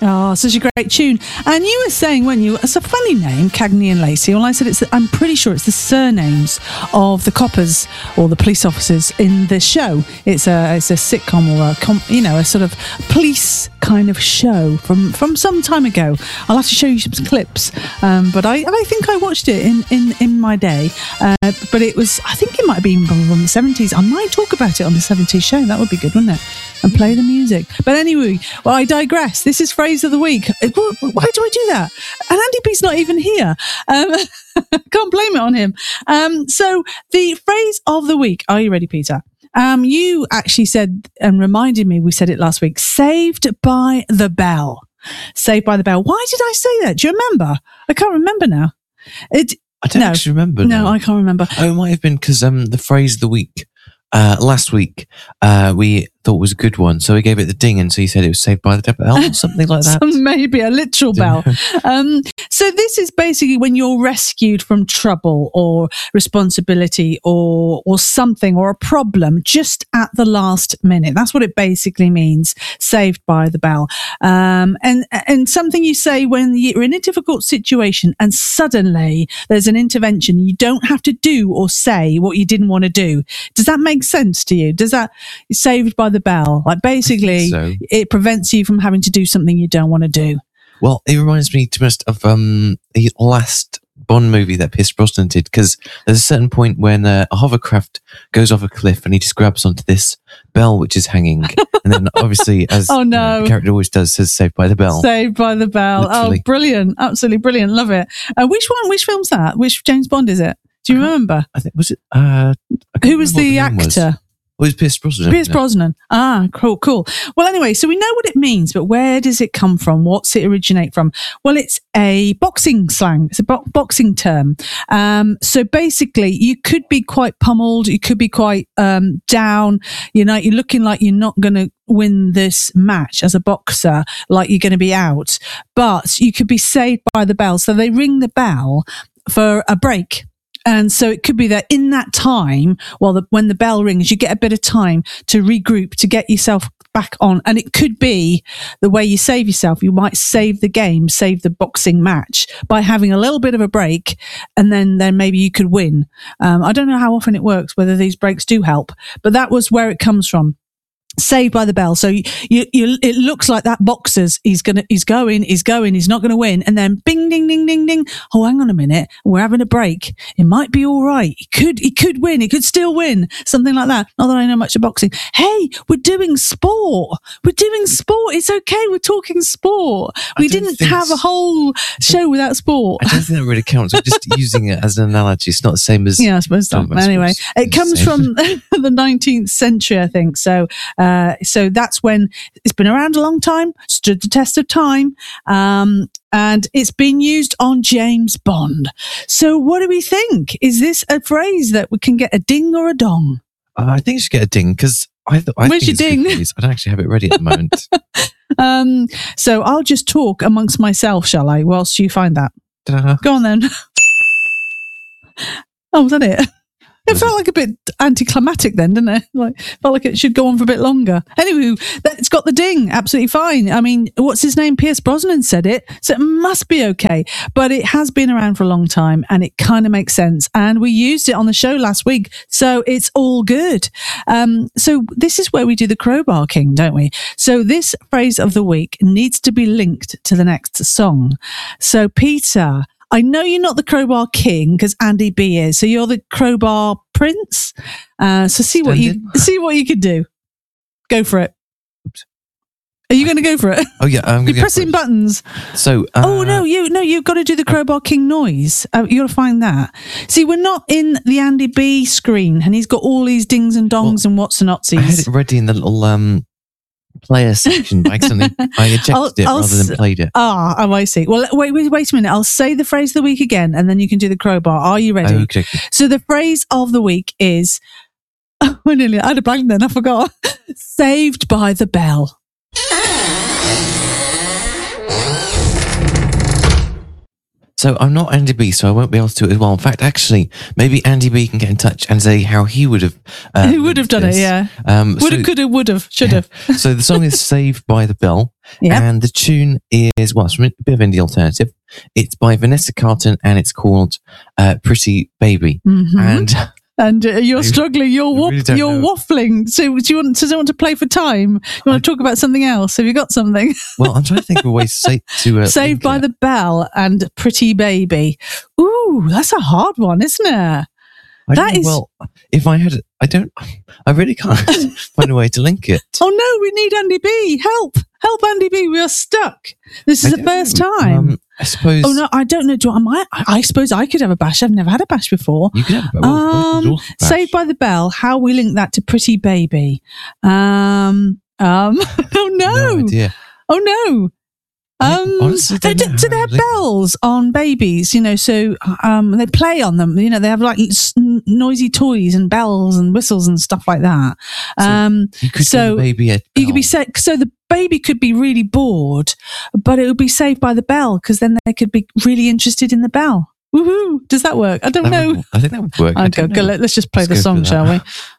Oh, such a great tune. And you were saying, weren't you, it's a funny name, Cagney and Lacey. Well, I said I'm pretty sure it's the surnames of the coppers or the police officers in the show. It's a sitcom or a sort of police kind of show from some time ago. I'll have to show you some clips. But I think I watched it in my day. But I think it might have been from the 70s. I might talk about it on the 70s show. That would be good, wouldn't it? And play the music. But anyway, well, I digress. This is Phrase of the Week. Why do I do that? And Andy B's not even here. Can't blame it on him. So the Phrase of the Week. Are you ready, Peter? You actually said and reminded me, we said it last week, Saved by the Bell. Saved by the Bell. Why did I say that? Do you remember? I can't remember now. I don't actually remember. No, I can't remember. Oh, it might have been because the Phrase of the Week last week we thought was a good one, so we gave it the ding, and so you said it was Saved by the Bell or something like that. Maybe a literal bell. So this is basically when you're rescued from trouble or responsibility or something or a problem just at the last minute. That's what it basically means, Saved by the Bell. And something you say when you're in a difficult situation and suddenly there's an intervention. You don't have to do or say what you didn't want to do. Does that make sense to you? Does that Saved by the Bell? Like basically, it prevents you from having to do something you don't want to do. Well, it reminds me too much of the last Bond movie that Pierce Brosnan did, because there's a certain point when a hovercraft goes off a cliff and he just grabs onto this bell which is hanging, and then obviously, as the character always does, says Saved by the Bell. Saved by the Bell. Literally. Oh, brilliant! Absolutely brilliant. Love it. Which one? Which film's that? Which James Bond is it? Do you remember? I think was it. Who was the actor? Well, it's Pierce Brosnan. Pierce Brosnan. Ah, cool. Well, anyway, so we know what it means, but where does it come from? What's it originate from? Well, it's a boxing slang. It's a boxing term. So basically, you could be quite pummeled. You could be quite down. You're looking like you're not going to win this match as a boxer, like you're going to be out. But you could be saved by the bell. So they ring the bell for a break. And so it could be that in that time, when the bell rings, you get a bit of time to regroup, to get yourself back on. And it could be the way you save yourself. You might save the game, save the boxing match by having a little bit of a break, and then maybe you could win. I don't know how often it works, whether these breaks do help, but that was where it comes from. Saved by the bell. So it looks like that boxer's he's going, he's not going to win. And then bing, ding, ding, ding, ding. Oh, hang on a minute. We're having a break. It might be all right. He could win. He could still win. Something like that. Not that I know much of boxing. Hey, we're doing sport. It's okay. We're talking sport. We didn't have a whole show without sport. I don't think that really counts. We're just using it as an analogy. It's not the same as... Yeah, I suppose not. Anyway, it comes from the 19th century, I think. So that's when it's been around a long time, stood the test of time, and it's been used on James Bond. So what do we think? Is this a phrase that we can get a ding or a dong? I think you should get a ding, because where's think your ding? I don't actually have it ready at the moment. So I'll just talk amongst myself, shall I, whilst you find that? Ta-da. Go on then. Oh, was that it? It felt like a bit anticlimactic then, didn't it? Felt like it should go on for a bit longer. Anyway, it's got the ding. Absolutely fine. I mean, what's his name? Pierce Brosnan said it, so it must be okay. But it has been around for a long time, and it kind of makes sense. And we used it on the show last week, so it's all good. So this is where we do the Crowbar King, don't we? So this phrase of the week needs to be linked to the next song. So Peter, I know you're not the Crowbar King because Andy B is, so you're the Crowbar Prince. So see what you can do. Go for it. Oops. Are you going to go for it? Oh yeah, I'm You're pressing buttons. So you've got to do the Crowbar King noise. You got to find that. See, we're not in the Andy B screen, and he's got all these dings and dongs and what's and notsies. I had it ready in the little player section, but I ejected it rather than played it. Oh, I see. Well, wait a minute. I'll say the phrase of the week again, and then you can do the crowbar. Are you ready? Okay. So the phrase of the week is, I had a blank then, I forgot. Saved by the Bell. So I'm not Andy B, so I won't be able to do it as well. In fact, actually, maybe Andy B can get in touch and say how he would have. He would have done it, yeah. Would have, could have, would have, should have. So the song is Saved by the Bell. Yeah. And the tune is, well, it's from a bit of indie alternative. It's by Vanessa Carlton and it's called Pretty Baby. Mm-hmm. And you're struggling. You're waffling. So do you want to play for time? You want to talk about something else? Have you got something? Well, I'm trying to think of a way to Saved by the Bell and Pretty Baby. Ooh, that's a hard one, isn't it? Well, if I had, I really can't find a way to link it. Oh no, we need Andy B. Help, Andy B. We are stuck. This is the first time. I suppose. Oh no, I don't know. I suppose I could have a bash. I've never had a bash before. You could have a bash. Saved by the Bell. How we link that to Pretty Baby? Oh no. No idea. Oh no. Honestly, do they have bells on babies? So they play on them. They have like noisy toys and bells and whistles and stuff like that. You could give the baby a bell. You could be so the baby could be really bored, but it would be saved by the bell because then they could be really interested in the bell. Woohoo! Does that work? I don't know. I think that would work. Let's just play the song, shall we?